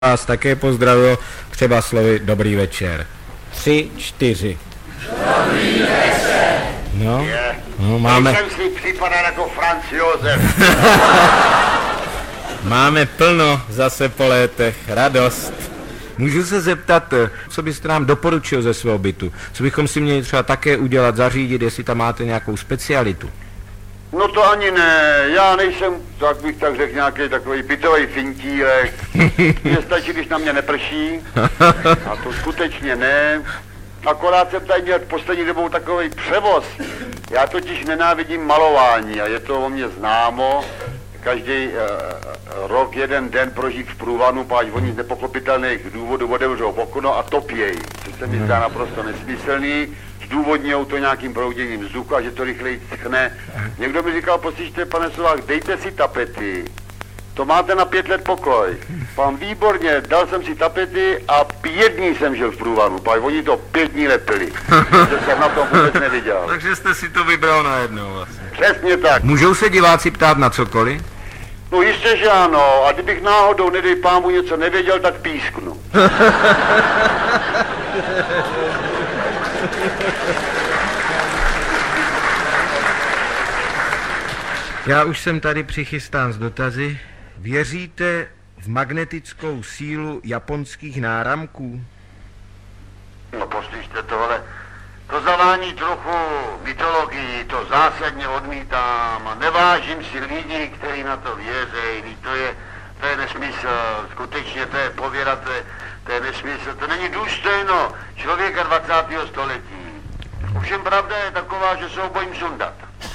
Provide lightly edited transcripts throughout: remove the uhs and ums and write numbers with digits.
Vás také pozdravil třeba slovy dobrý večer. 3, 4. Dobrý večer. No, máme... Jsem si připadal jako Franz Josef. Máme plno zase po létech, radost. Můžu se zeptat, co byste nám doporučil ze svého bytu? Co bychom si měli třeba také udělat, zařídit, jestli tam máte nějakou specialitu? No to ani ne, já nejsem, tak bych tak řekl, nějaký takový bytový fintílek. Mně stačí, když na mě neprší, a to skutečně ne. Akorát jsem tady měl poslední dobou takový převoz. Já totiž nenávidím malování a je to o mě známo. Každý rok jeden den prožít v průvanu, páč oni z nepochopitelných důvodů otevřou okno a topěj, což se mi zdá naprosto nesmyslný. Zdůvodňujou to nějakým prouděním vzduchu a že to rychleji schne. Někdo mi říkal, poslyšte, pane Sovák, dejte si tapety. To máte na 5 let pokoj. Pán výborně, dal jsem si tapety a 5 dní jsem žil v průvanu, páč oni to 5 dní lepili. Že jsem na tom vůbec neviděl. Takže jste si to vybral najednou vlastně. Přesně tak. Můžou se diváci ptát na cokoliv? No jistě, že ano. A kdybych náhodou, nedej pámu, něco nevěděl, tak písknu. Já už jsem tady přichystán s dotazy. Věříte v magnetickou sílu japonských náramků? No poslyšte tohle. To zavání trochu mytologii, to zásadně odmítám. Nevážím si lidí, kteří na to věří. To je nesmysl, skutečně to je pověra, to je nesmysl. To není důstojno člověka 20. století. Ovšem pravda je taková, že se ho bojím sundat.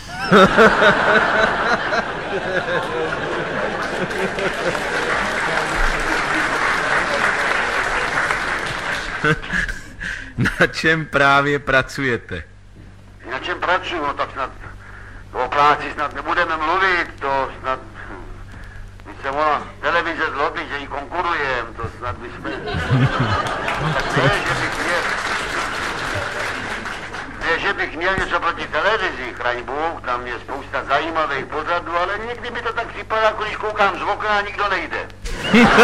Na čem právě pracujete? Na čem pracuju, no tak snad o práci snad nebudeme mluvit, to snad... Když se volá televize zlobí, že jí konkurujem, to snad bychom... Tak ne, že bych měl něco proti televizi, chraň Bůh, tam je spousta zajímavých pořadů, ale někdy mi to tak připadá, jako když koukám z okna a nikdo nejde.